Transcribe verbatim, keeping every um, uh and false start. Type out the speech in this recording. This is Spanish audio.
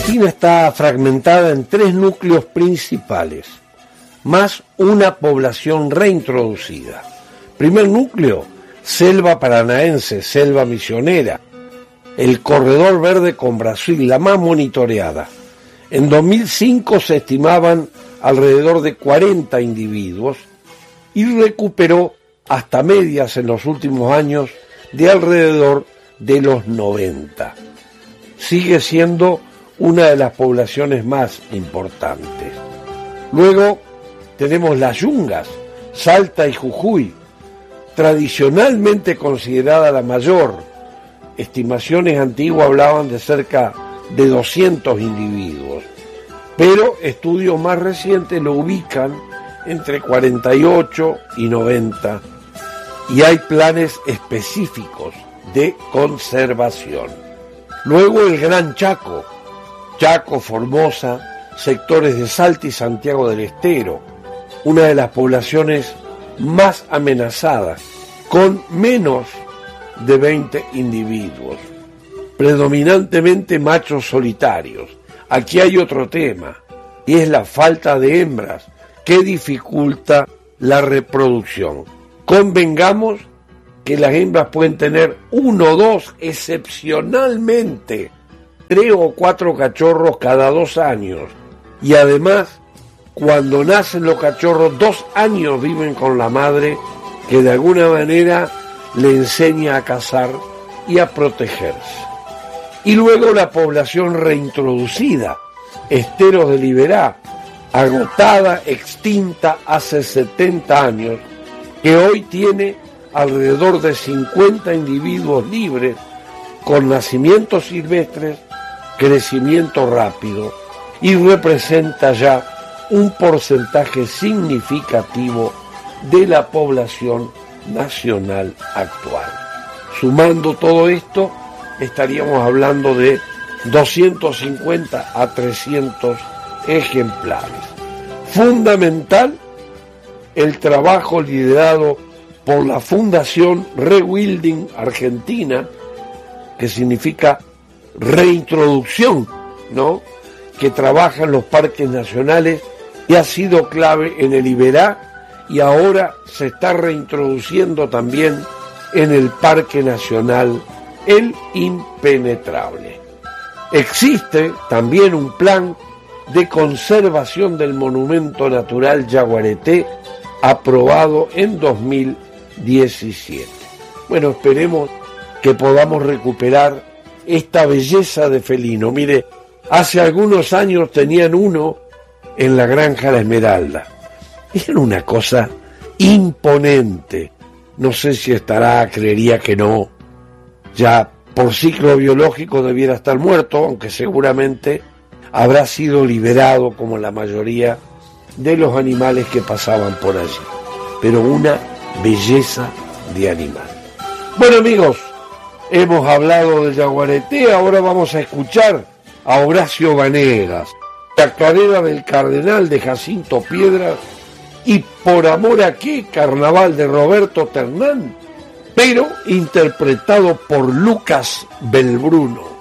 Argentina está fragmentada en tres núcleos principales, más una población reintroducida. Primer núcleo, selva paranaense, selva misionera, el corredor verde con Brasil, la más monitoreada. En dos mil cinco se estimaban alrededor de cuarenta individuos y recuperó hasta medias en los últimos años de alrededor de los noventa. Sigue siendo una de las poblaciones más importantes. Luego tenemos las yungas, Salta y Jujuy, tradicionalmente considerada la mayor. Estimaciones antiguas hablaban de cerca de doscientos individuos, pero estudios más recientes lo ubican entre cuarenta y ocho y noventa, y hay planes específicos de conservación. Luego el Gran Chaco, Chaco, Formosa, sectores de Salta y Santiago del Estero, una de las poblaciones más amenazadas, con menos de veinte individuos, predominantemente machos solitarios. Aquí hay otro tema, y es la falta de hembras, que dificulta la reproducción. Convengamos que las hembras pueden tener uno o dos, excepcionalmente, tres o cuatro cachorros cada dos años. Y además, cuando nacen los cachorros, dos años viven con la madre, que de alguna manera le enseña a cazar y a protegerse. Y luego la población reintroducida, Esteros de Liberá, agotada, extinta hace setenta años, que hoy tiene alrededor de cincuenta individuos libres, con nacimientos silvestres, crecimiento rápido, y representa ya un porcentaje significativo de la población nacional actual. Sumando todo esto, estaríamos hablando de doscientos cincuenta a trescientos ejemplares. Fundamental el trabajo liderado por la Fundación Rewilding Argentina, que significa reintroducción, ¿no?, que trabaja en los parques nacionales y ha sido clave en el Iberá, y ahora se está reintroduciendo también en el Parque Nacional El Impenetrable. Existe también un plan de conservación del monumento natural Yaguareté, aprobado en dos mil diecisiete. Bueno, esperemos que podamos recuperar esta belleza de felino. Mire, hace algunos años tenían uno en la Granja La Esmeralda. Era una cosa imponente. No sé si estará, creería que no. Ya por ciclo biológico debiera estar muerto, aunque seguramente habrá sido liberado como la mayoría de los animales que pasaban por allí. Pero una belleza de animal. Bueno, amigos, hemos hablado de Yaguareté, ahora vamos a escuchar a Horacio Vanegas, Chacarera del Cardenal de Jacinto Piedras y Por amor a qué, Carnaval de Roberto Ternán, pero interpretado por Lucas Belbruno.